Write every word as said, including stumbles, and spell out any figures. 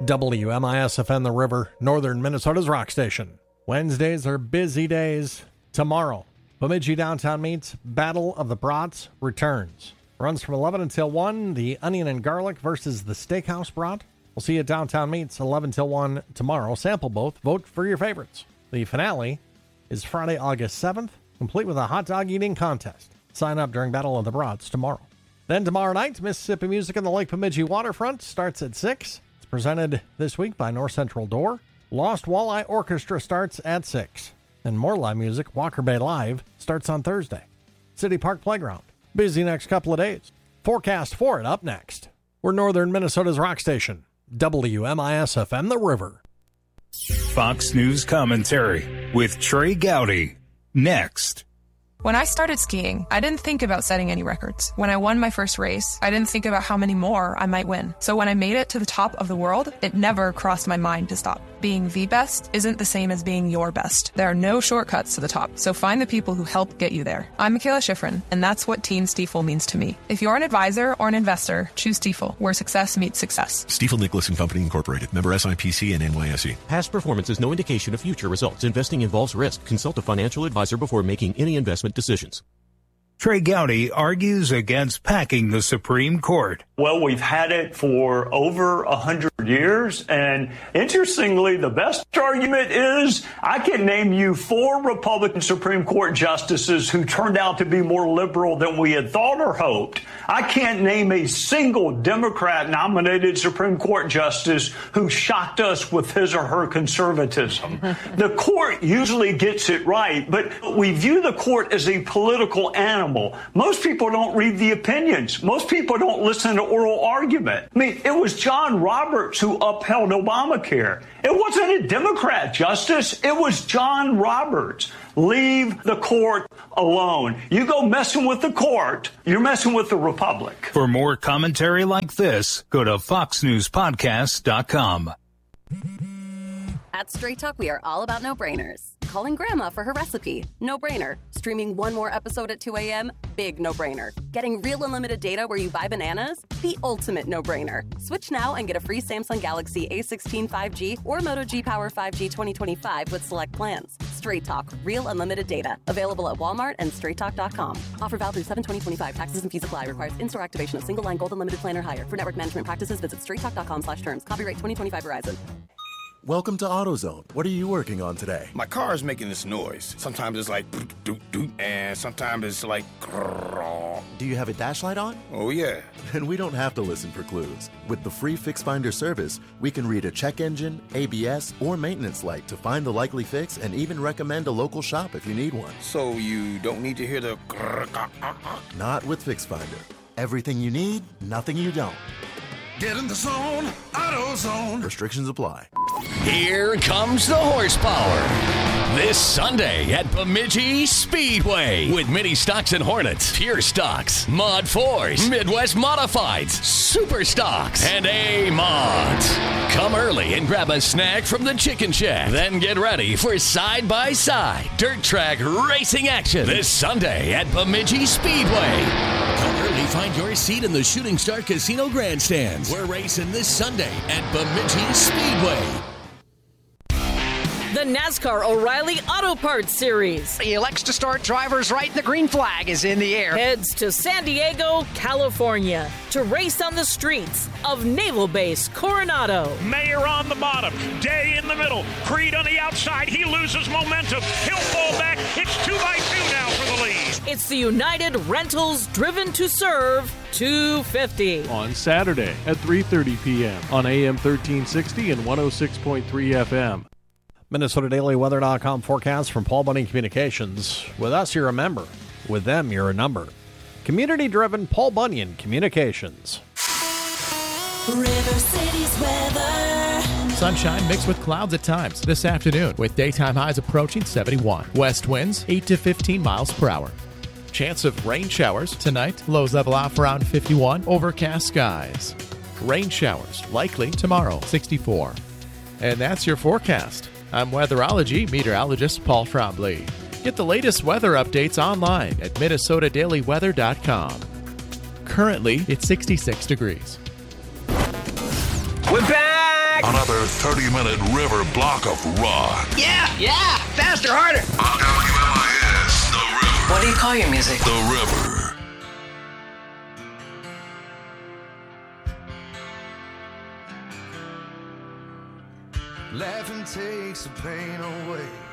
W M I S F M The River, northern Minnesota's rock station. Wednesdays are busy days. Tomorrow, Bemidji Downtown meets Battle of the Brats returns. Runs from eleven until one, the Onion and Garlic versus the Steakhouse Brat. We'll see you at Downtown Meets, eleven till one tomorrow. Sample both. Vote for your favorites. The finale is Friday, August seventh, complete with a hot dog eating contest. Sign up during Battle of the Brats tomorrow. Then tomorrow night, Mississippi Music on the Lake Bemidji waterfront starts at six. Presented this week by North Central Door. Lost Walleye Orchestra starts at six. And more live music, Walker Bay Live, starts on Thursday. City Park Playground. Busy next couple of days. Forecast for it up next. We're northern Minnesota's rock station. W M I S F M The River. Fox News Commentary with Trey Gowdy. Next. When I started skiing, I didn't think about setting any records. When I won my first race, I didn't think about how many more I might win. So when I made it to the top of the world, it never crossed my mind to stop. Being the best isn't the same as being your best. There are no shortcuts to the top, so find the people who help get you there. I'm Michaela Schifrin, and that's what Team Stiefel means to me. If you're an advisor or an investor, choose Stiefel, where success meets success. Stiefel Nicholas and Company Incorporated, member S I P C and N Y S E. Past performance is no indication of future results. Investing involves risk. Consult a financial advisor before making any investment decisions. Trey Gowdy argues against packing the Supreme Court. Well, we've had it for over a hundred years, and interestingly, the best argument is I can name you four Republican Supreme Court justices who turned out to be more liberal than we had thought or hoped. I can't name a single Democrat-nominated Supreme Court justice who shocked us with his or her conservatism. The court usually gets it right, but we view the court as a political animal. Most people don't read the opinions. Most people don't listen to oral argument. I mean, it was John Roberts who upheld Obamacare. It wasn't a Democrat justice. It was John Roberts. Leave the court alone. You go messing with the court, you're messing with the republic. For more commentary like this, go to fox news podcast dot com. At Straight Talk, we are all about no-brainers. Calling Grandma for her recipe, no-brainer. Streaming one more episode at two a.m., big no-brainer. Getting real unlimited data where you buy bananas, the ultimate no-brainer. Switch now and get a free Samsung Galaxy A sixteen five G or Moto G Power five G twenty twenty-five with select plans. Straight Talk, real unlimited data. Available at Walmart and straight talk dot com. Offer valid through seven twenty twenty-five. Taxes and fees apply. Requires in-store activation of single line gold unlimited plan or higher. For network management practices, visit straight talk dot com slash terms. Copyright twenty twenty-five Verizon. Welcome to AutoZone. What are you working on today? My car is making this noise. Sometimes it's like doot, doot, doot, and sometimes it's like grrr. Do you have a dash light on? Oh, yeah. Then we don't have to listen for clues. With the free Fix Finder service, we can read a check engine, A B S, or maintenance light to find the likely fix and even recommend a local shop if you need one. So you don't need to hear the grrr, grrr, grrr, grrr. Not with Fix Finder. Everything you need, nothing you don't. Get in the zone, AutoZone. Restrictions apply. Here comes the horsepower. This Sunday at Bemidji Speedway with Mini Stocks and Hornets, Pure Stocks, Mod fours, Midwest Modifieds, Super Stocks, and A-Mods. Come early and grab a snack from the Chicken Shack. Then get ready for side-by-side dirt track racing action this Sunday at Bemidji Speedway. Come early, find your seat in the Shooting Star Casino Grandstands. We're racing this Sunday at Bemidji Speedway. The NASCAR O'Reilly Auto Parts Series. He elects to start drivers right. The green flag is in the air. Heads to San Diego, California to race on the streets of Naval Base Coronado. Mayer on the bottom, Day in the middle, Creed on the outside. He loses momentum. He'll fall back. It's two by two now for the lead. It's the United Rentals Driven to Serve two fifty. On Saturday at three thirty p.m. on A M thirteen sixty and one oh six point three F M. Minnesota Daily Weather dot com forecast from Paul Bunyan Communications. With us, you're a member. With them, you're a number. Community-driven Paul Bunyan Communications. River City's weather. Sunshine mixed with clouds at times this afternoon with daytime highs approaching seventy-one. West winds eight to fifteen miles per hour. Chance of rain showers tonight. Lows level off around fifty-one. Overcast skies. Rain showers likely tomorrow, sixty-four. And that's your forecast. I'm weatherology meteorologist Paul Trombley. Get the latest weather updates online at Minnesota Daily Weather dot com. Currently, it's sixty-six degrees. We're back! On a thirty-minute river block of rock. Yeah, yeah, faster, harder. On W M I S, The River. What do you call your music? The River. Laughing takes the pain away.